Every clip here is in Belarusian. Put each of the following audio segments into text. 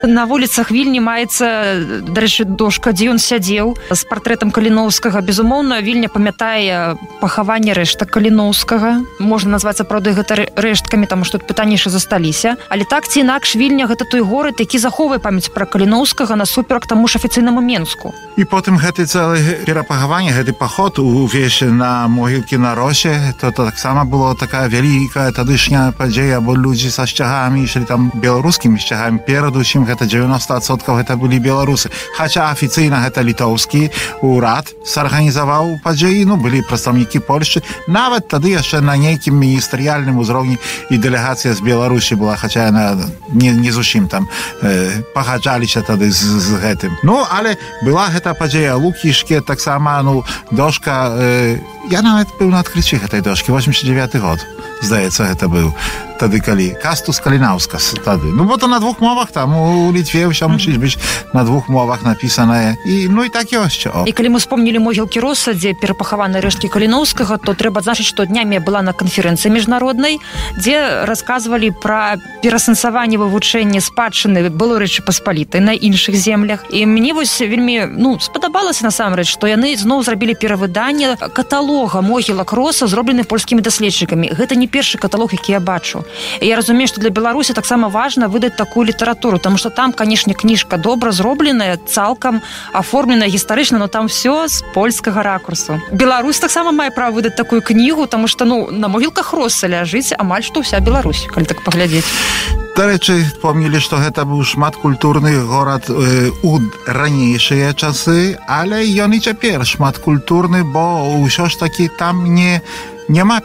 На вуліцах Вільні маецца, дарэчы, дошка, дзе ён сядзеў з партрэтам Каліноўскага. Безумоўна, Вільня памятае пахаванне рэштак Каліноўскага. Можна назваць, сапраўды, гэта рэшткамі, таму што тут пытанні яшчэ засталіся. Але так ці інакш, Вільня гэта той горад, які захоўвае памяць пра Каліноўскага насуперак таму ж афіцыйнаму Менску. І потым гэты цэлы перапахаванне, гэты паход увесь на могілкі на Росе, то таксама было такая вялікая тадышняя падзея, бо людзі са сцягамі ішлі там беларускімі сцягамі, перадусім гэта 90% гэта былі беларусы. Хаця афіцыйна гэта літоўскі урад сарганізаваў падзеі, былі прадстаўнікі Польшчы. Нават тады яшчэ на нейкім міністэрыяльным узроўні і дэлегацыя з Беларусі была, хаця яна не зусім там пагаджаліся тады з гэтым. Але была гэта падзея Лукішке, таксама дошка, я нават быў на адкрыцці гэтай дошкі, 89 год, здаецца, гэта быў тады, калі Кастус Калінаўскас тады. Бо то на двух мовах, там у Літве ўсё мусіць быць на двух мовах напісанае. І так ёсць. І калі мы вспомнілі могілкі Роса, дзе перапахаваны рэшткі Каліноўскага, то трэба адзначыць, што днямі была на канферэнцыі міжнароднай, дзе расказвалі пра пераасэнсаванне вывучэння спадчыны былой Рэчы Паспалітай на іншых землях. І мне вельмі спадабалася насамрэч, што яны зноў зрабілі перавыданне каталога могілак Роса, зроблены польскімі даследчыкамі. Гэта не першы каталог, які я бачу. І я разумею, што для Беларусі таксама важна выдаць такую літаратуру, таму што там, канешне, кніжка добра зробленая, цалкам аформленая гістарычна, но там все з польскага ракурсу. Беларусь таксама мае права выдаць такую кнігу, таму што на могілках Роса ляжыць амаль што ўся Беларусь, калі так паглядзець. Дарэчы, помнілі, што гэта быў шматкультурны горад у ранейшыя часы, але ён і цяпер шматкультурны, бо ўсё ж такі там няма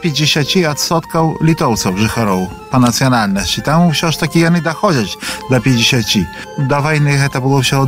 50% літоўцаў жыхароў па нацыянальнасці. Там ўсё ж такі яны даходзяць да 50. Да вайны гэта было ўсяго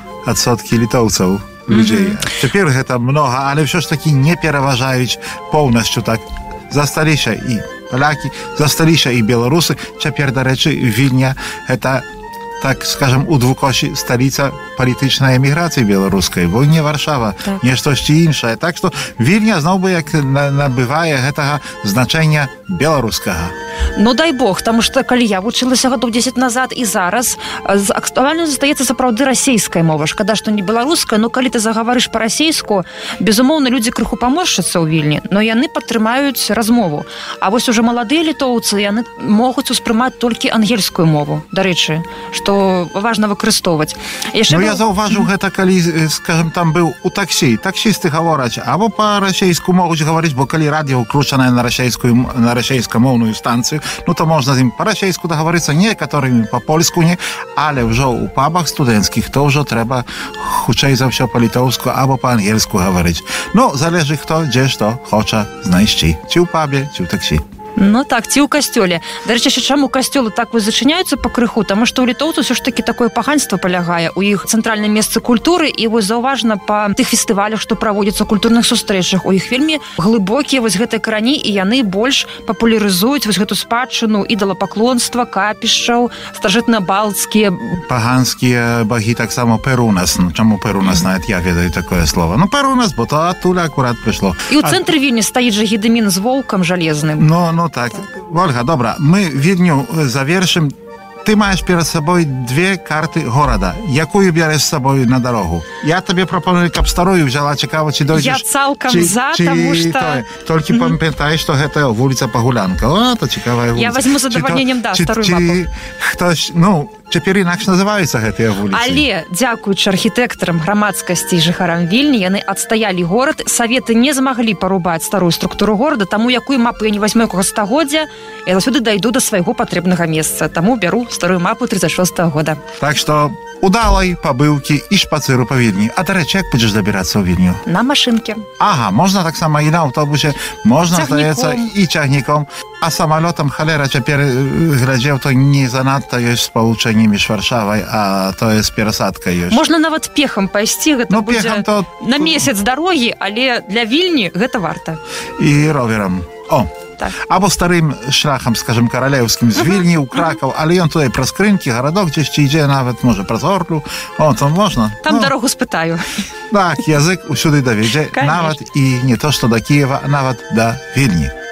2% літоўцаў людзей. Цяпер гэта многа, але ўсё ж такі не пераважаюць поўнасцю так. Засталіся і палякі, засталіся і беларусы. Цяпер, дарэчы, Вільня гэта, так скажем, у двукосі сталіца палітычнай эміграцыі беларускай, бо не Варшава, не штосьці іншае. Так што Вільня зноў бы як набывае гэтага значэння беларускага. Дай Бог, таму што калі я вучылася гадоў 10 назад і зараз, актуальна застаецца сапраўды расейская мова. Шкада, што не беларуская, калі ты загаварыш па-расейску, безумоўна, людзі крыху паморшчацца ў Вільні, но яны падтрымаюць размову. А вось уже маладыя літоўцы, яны могуць успрымаць толькі ангельскую мову, дарэчы, што важна выкарыстоўваць. Я заўважыў гэта, калі, скажем, там быў у таксі. Таксісты гавораць, або па-расейску могуць гаварыць, бо калі радыё ўключанае на расейскамоўную станцыю, то можна з ім па-расейску дагаварыцца, некаторымі па-польску не, але ўжо ў пабах студэнцкіх то ўжо трэба хутчэй за ўсё па-літоўску або па-ангельску гаварыць. Залежы хто, дзе што хоча знайсці. Ці ў пабе, ці ў таксі. Так, ці ў касцёле. Дарэчы, чаму касцёлы так зачыняюцца пакрыху? Таму што ў літоўцаў ўсё ж такі такое паганства палягае ў іх цэнтральным месцы культуры, і заўважна па тых фестывалях, што праводзяцца, культурных сустрэчах, у іх вельмі глыбокія гэтыя карані, і яны больш папулярызуюць гэту спадчыну ідалапаклонства, капішчаў, старажытна-балцкія. Паганскія багі таксама Перунас. Чаму Перунас, нават я ведаю такое слово. Перунас, бо то адтуль акурат прыйшло. І ў цэнтры Вільні стаіць жа Гедымін з воўкам жалезным. Так. Ольга, добра, мы Відню завершым. Ты маеш перад сабой 2 карты горада. Якую бярэш з сабой на дарогу? Я табе прапаную, каб старую взяла, цікава, ці дойдзеш. Я цалкам за, таму што... Толькі памятай, што гэта вуліца Пагулянка. То цікавая вуліца. Я возьму з задавальненнем, старую мапу. Хтось, цяпер інакш называюцца гэтыя вуліцы. Але, дзякуючы архітэктарам, грамадскасці і жыхарам Вільні, яны адстаялі горад. Саветы не змаглі парубаць старую структуру горада, таму якую мапу я не возьму якога стагоддзя, я заўсёды дайду да свайго патрэбнага месца. Таму бяру старую мапу 36-го года. Так што удалай пабыўкі і шпацыру па Вільні. А, дарэчы, як будзеш забірацца ў Вільню? На машынке. Ага, можна таксама і на аўтобусе, можна, здаецца, і цягніком. А самалётам, халера, цяпер глядзеў, то не занадта ёсць спалучэнне між Варшавай, а то есть перасадка ёсць. Можна нават пехам пайсці, гэта будзе на месяц дарогі, але для Вільні гэта варта. І роверам. Так. Або старым шляхам, скажем, каралеўскім з Вільні ў Кракаў, але ён туды праз Крынкі, гарадок дзесьці ідзе, нават, можа, праз Орлю. То можна. Там дарогу спытаю. Так, язык усюды давядзе, нават і не то, што да Кіева, а нават да Вільні.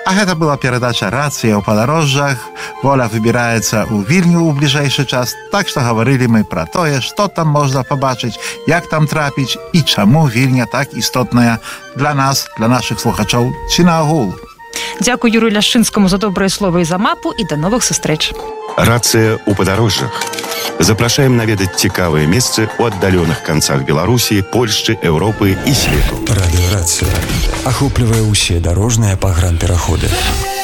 А гэта была перадача «Рацыя ў падарожжах». Воля выбіраецца ў Вільню ў бліжэйшы час. Так што гаварылі мы пра тое, што там можна пабачыць, як там трапіць і чаму Вільня так істотная для нас, для нашых слухачоў ці наогул. Дзякую Юрію Ляшчынскаму за добрыя словы і за мапу, і да новых сустрэч. Рацыя ў падарожжах. Запрашаем наведаць цікавыя месцы ў аддаленых канцах Беларусі, Польшчы, Еўропы і свету. Радыёрацыя ахоплівае ўсе дарожныя пагранпераходы.